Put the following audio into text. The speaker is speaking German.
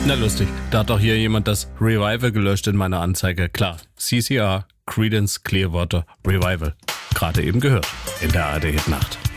Na lustig, da hat doch hier jemand das Revival gelöscht in meiner Anzeige. Klar, CCR, Creedence Clearwater Revival. Gerade eben gehört in der ARD Hit Nacht.